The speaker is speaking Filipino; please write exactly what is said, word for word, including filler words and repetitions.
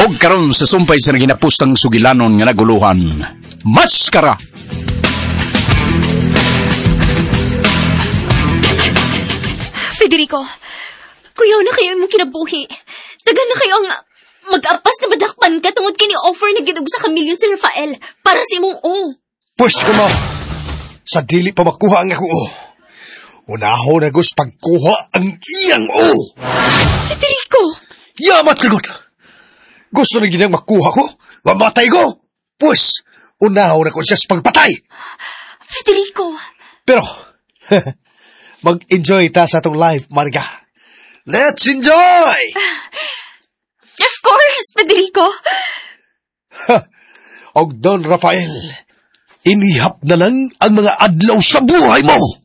Og karon sa sumpay sa naginapustang sugilanon nga naguluhan, Maskara! Federico, kuyaw na kayo imong kinabuhi. Tagan na kayo ang mag-apas na madakpan ka tungod kini offer na gidug sa kamilyon si Rafael para sa imong o. Pwes ko ma, sa dili pa makuha ang ako o. Unaho na gus pagkuha ang iyang o. Federico! Yamat kagot! Gusto na ginang makuha ko? Mamatay ko? Pwes, unaho na ko siya sa pagpatay. Federico! Pero, mag-enjoy ta sa itong life, Marga. Let's enjoy! Of course, Federico! Og Don Rafael, inihap na lang ang mga adlaw sa buhay mo!